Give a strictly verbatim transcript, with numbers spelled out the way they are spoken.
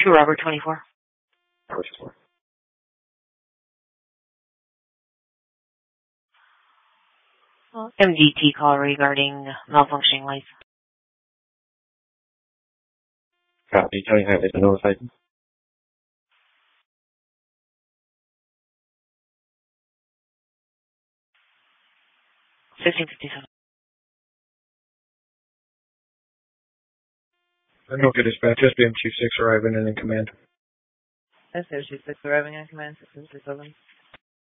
Two Robert twenty-four. twenty-four. M D T call regarding malfunctioning lights. Copy. Tell you how it's notified. fifteen fifty-seven. Okay, dispatch. S B M Chief six arriving and in command. S B M Chief six arriving in command, six fifty-seven.